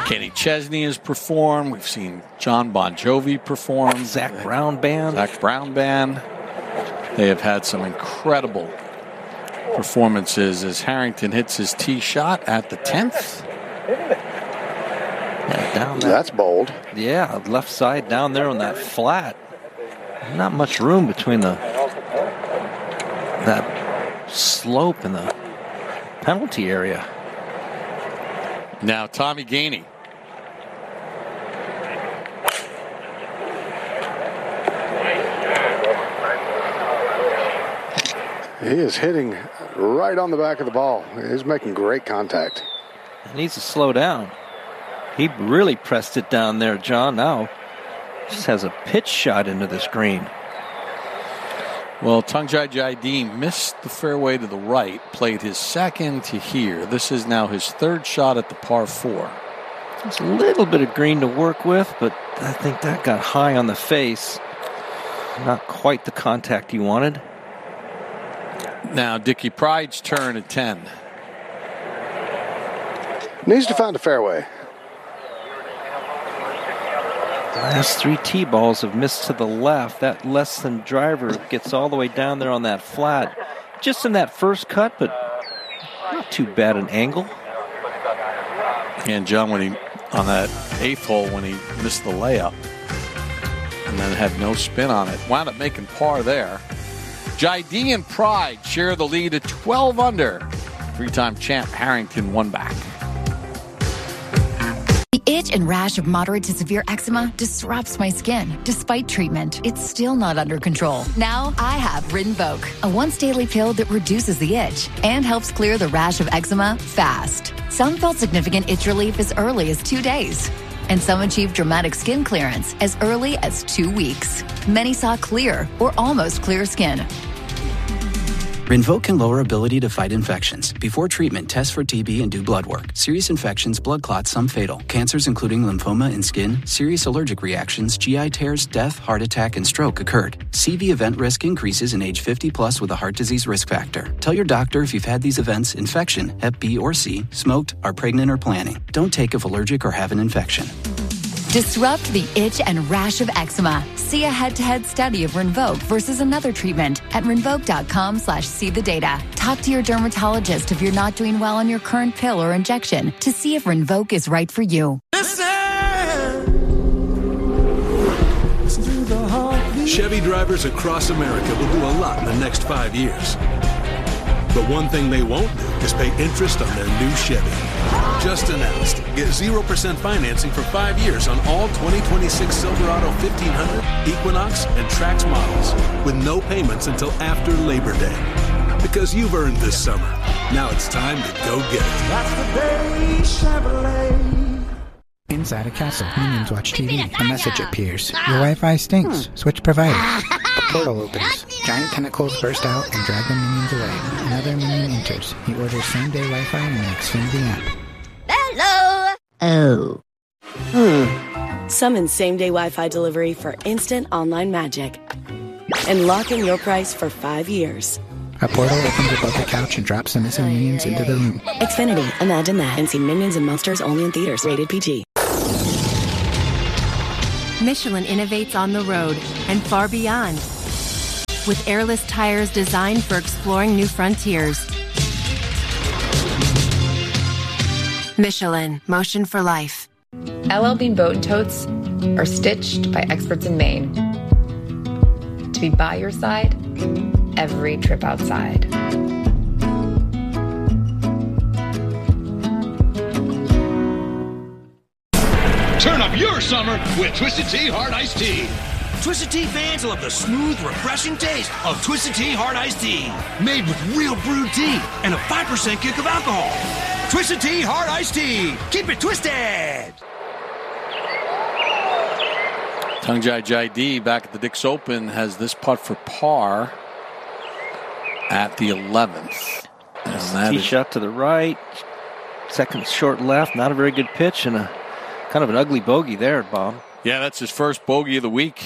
Kenny Chesney has performed. We've seen John Bon Jovi perform. Zach Brown Band. They have had some incredible performances as Harrington hits his tee shot at the 10th. Yeah, down That's bold. Yeah, left side down there on that flat. Not much room between that slope and the penalty area. Now Tommy Gainey. He is hitting right on the back of the ball. He's making great contact. He needs to slow down. He really pressed it down there, John. Now just has a pitch shot into this green. Well, Tungjae Jaidee missed the fairway to the right, played his second to here. This is now his third shot at the par 4. It's a little bit of green to work with, but I think that got high on the face. Not quite the contact he wanted. Now Dickie Pride's turn at 10. Needs to find a fairway. The last 3 tee balls have missed to the left. That less than driver gets all the way down there on that flat. Just in that first cut, but not too bad an angle. And John, when he on that 8th hole, when he missed the layup and then had no spin on it, wound up making par there. Jaidee and Pride share the lead at 12 under. 3-time champ Harrington one back. The itch and rash of moderate to severe eczema disrupts my skin. Despite treatment, it's still not under control. Now I have Rinvoq, a once-daily pill that reduces the itch and helps clear the rash of eczema fast. Some felt significant itch relief as early as 2 days, and some achieved dramatic skin clearance as early as 2 weeks. Many saw clear or almost clear skin. Rinvoq can lower ability to fight infections. Before treatment, test for TB and do blood work. Serious infections, blood clots, some fatal. Cancers including lymphoma and skin, serious allergic reactions, GI tears, death, heart attack, and stroke occurred. CV event risk increases in age 50 plus with a heart disease risk factor. Tell your doctor if you've had these events: infection, Hep B or C, smoked, are pregnant or planning. Don't take if allergic or have an infection. Disrupt the itch and rash of eczema. See a head-to-head study of Rinvoq versus another treatment at Rinvoq.com/see the data. Talk to your dermatologist if you're not doing well on your current pill or injection to see if Rinvoq is right for you. Chevy drivers across America will do a lot in the next 5 years. But one thing they won't do is pay interest on their new Chevy. Just announced. Get 0% financing for 5 years on all 2026 Silverado 1500, Equinox, and Trax models with no payments until after Labor Day. Because you've earned this summer. Now it's time to go get it. That's the day Chevrolet. Inside a castle, minions watch TV. A message appears. Your Wi-Fi stinks. Switch provider. A portal opens. Giant tentacles burst out and drag the minions away. Another minion enters. He orders same-day Wi-Fi on the Xfinity app. Hello. Oh. Summon same-day Wi-Fi delivery for instant online magic. And lock in your price for 5 years. A portal opens above the couch and drops the missing minions into the room. Xfinity. Imagine that. And see Minions and Monsters only in theaters. Rated PG. Michelin innovates on the road and far beyond. With airless tires designed for exploring new frontiers. Michelin, motion for life. LL Bean boat and totes are stitched by experts in Maine to be by your side every trip outside. Turn up your summer with Twisted Tea Hard Iced Tea. Twisted Tea fans love the smooth, refreshing taste of Twisted Tea Hard Iced Tea. Made with real brewed tea and a 5% kick of alcohol. Twisted Tea Hard Iced Tea. Keep it twisted. Tungjae Jaidee back at the Dix Open has this putt for par at the 11th. And Tee shot to the right. Second short left. Not a very good pitch and a kind of an ugly bogey there, Bob. Yeah, that's his first bogey of the week.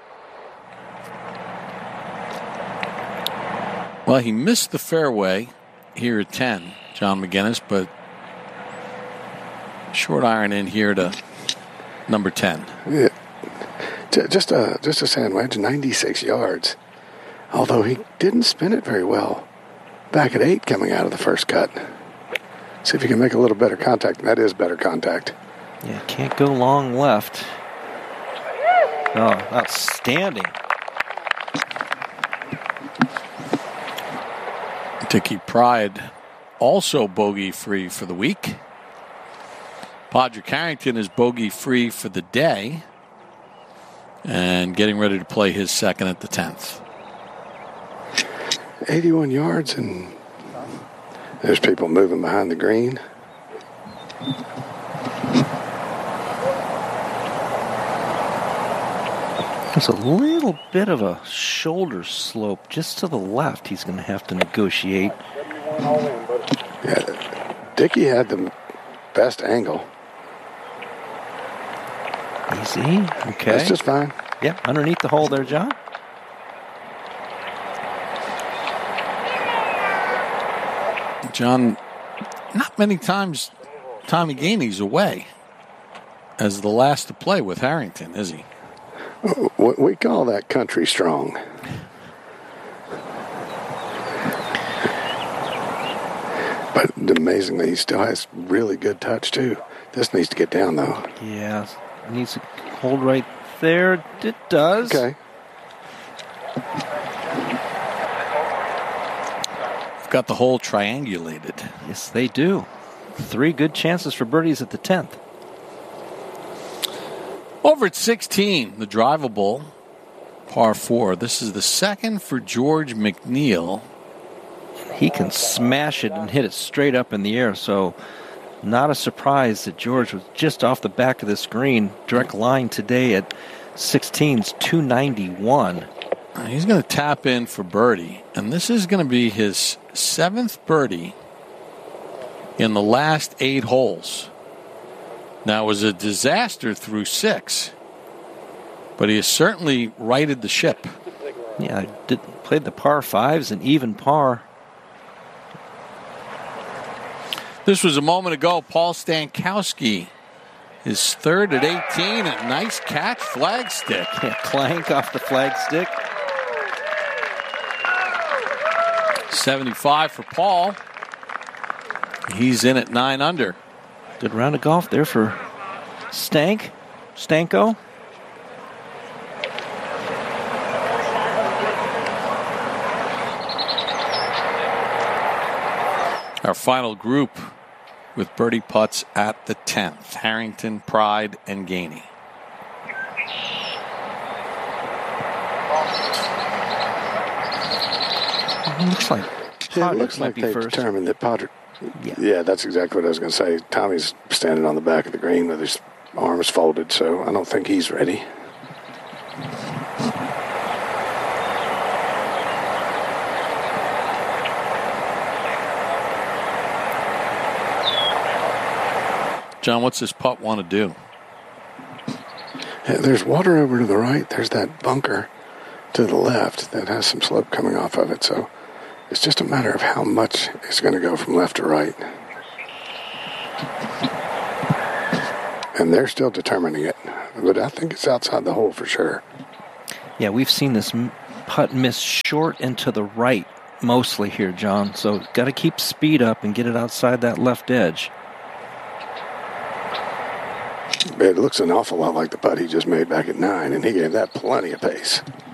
Well, he missed the fairway here at 10, John McGinnis, but Short iron in here to number 10. Yeah. Just a sand wedge, 96 yards. Although he didn't spin it very well back at 8 coming out of the first cut. See if you can make a little better contact. That is better contact. Yeah, can't go long left. Oh, outstanding. Dicky Pride also bogey-free for the week. Podrick Harrington is bogey-free for the day and getting ready to play his second at the 10th. 81 yards, and there's people moving behind the green. There's a little bit of a shoulder slope just to the left he's going to have to negotiate. Yeah, Dicky had the best angle. Easy. Okay. That's just fine. Yeah, underneath the hole there, John. John, not many times Tommy Gainey's away as the last to play with Harrington, is he? We call that country strong. But amazingly, he still has really good touch, too. This needs to get down, though. Yeah, it needs to hold right there. It does. Okay. We've got the hole triangulated. Yes, they do. 3 good chances for birdies at the 10th. Over at 16, the drivable par 4. This is the second for George McNeil. He can smash it and hit it straight up in the air, so not a surprise that George was just off the back of this green. Direct line today at 16's 291. He's going to tap in for birdie, and this is going to be his 7th birdie in the last 8 holes. Now, it was a disaster through 6, but he has certainly righted the ship. Yeah, played the par 5s and even par. This was a moment ago. Paul Stankowski, his 3rd at 18, a nice catch, flag stick. Yeah, clank off the flag stick. 75 for Paul. He's in at 9 under. Good round of golf there for Stanko. Our final group with birdie putts at the 10th. Harrington, Pride, and Gainey. It looks like it looks like they've determined that Podrick. Yeah, that's exactly what I was going to say. Tommy's standing on the back of the green with his arms folded, so I don't think he's ready. John, what's this putt want to do? Yeah, there's water over to the right. There's that bunker to the left that has some slope coming off of it, so it's just a matter of how much is going to go from left to right. And they're still determining it, but I think it's outside the hole for sure. Yeah, we've seen this putt miss short and to the right mostly here, John, so got to keep speed up and get it outside that left edge. It looks an awful lot like the putt he just made back at 9, and he gave that plenty of pace.